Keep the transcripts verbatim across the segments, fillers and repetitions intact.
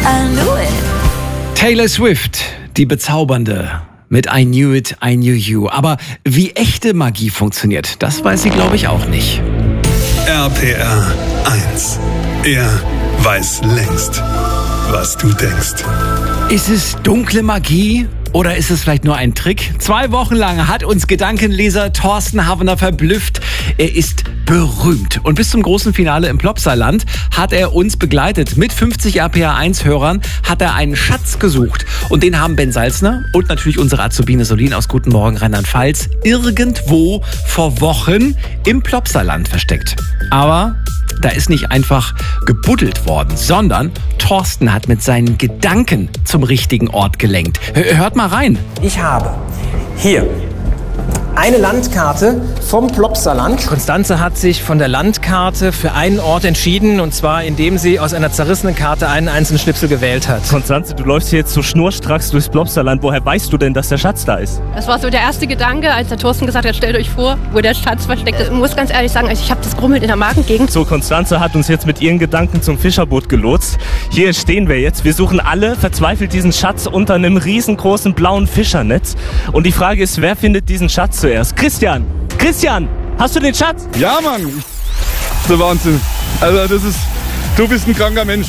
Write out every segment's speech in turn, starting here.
I knew it. Taylor Swift, die Bezaubernde. Mit I Knew It, I Knew You. Aber wie echte Magie funktioniert, das weiß sie, glaube ich, auch nicht. R P R eins. Er weiß längst, was du denkst. Ist es dunkle Magie? Oder ist es vielleicht nur ein Trick? Zwei Wochen lang hat uns Gedankenleser Thorsten Havener verblüfft. Er ist berühmt. Und bis zum großen Finale im Plopsaland hat er uns begleitet. Mit fünfzig R P R eins Hörern hat er einen Schatz gesucht. Und den haben Ben Salzner und natürlich unsere Azubine Solin aus Guten Morgen Rheinland-Pfalz irgendwo vor Wochen im Plopsaland versteckt. Aber da ist nicht einfach gebuddelt worden, sondern Thorsten hat mit seinen Gedanken zum richtigen Ort gelenkt. Hört mal rein. Ich habe hier eine Landkarte vom Plopsaland. Konstanze hat sich von der Landkarte für einen Ort entschieden, und zwar indem sie aus einer zerrissenen Karte einen einzelnen Schnipsel gewählt hat. Konstanze, du läufst hier jetzt so schnurstracks durchs Plopsaland. Woher weißt du denn, dass der Schatz da ist? Das war so der erste Gedanke, als der Thorsten gesagt hat, stellt euch vor, wo der Schatz versteckt ist. Ich muss ganz ehrlich sagen, also ich habe das Grummeln in der Magengegend. So, Konstanze hat uns jetzt mit ihren Gedanken zum Fischerboot gelotst. Hier stehen wir jetzt. Wir suchen alle verzweifelt diesen Schatz unter einem riesengroßen blauen Fischernetz. Und die Frage ist, wer findet diesen Schatz zuerst? Christian! Christian! Hast du den Schatz? Ja, Mann! Das ist der Wahnsinn. Also das ist... Du bist ein kranker Mensch.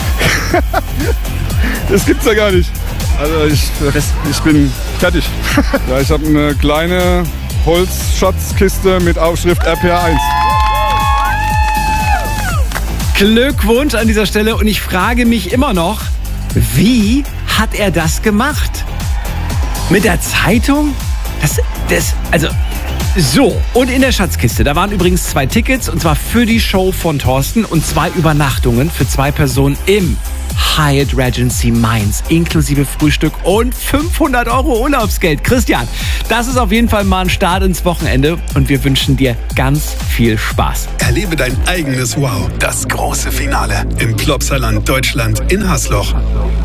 Das gibt's ja gar nicht. Also ich, ich bin fertig. Ja, ich habe eine kleine Holzschatzkiste mit Aufschrift R P R eins. Glückwunsch an dieser Stelle. Und ich frage mich immer noch, wie hat er das gemacht? Mit der Zeitung? Das, das, also, so. Und in der Schatzkiste, da waren übrigens zwei Tickets, und zwar für die Show von Thorsten und zwei Übernachtungen für zwei Personen im Hyatt Regency Mainz, inklusive Frühstück und fünfhundert Euro Urlaubsgeld. Christian, das ist auf jeden Fall mal ein Start ins Wochenende und wir wünschen dir ganz viel Spaß. Erlebe dein eigenes Wow. Das große Finale im Plopsaland Deutschland in Hasloch.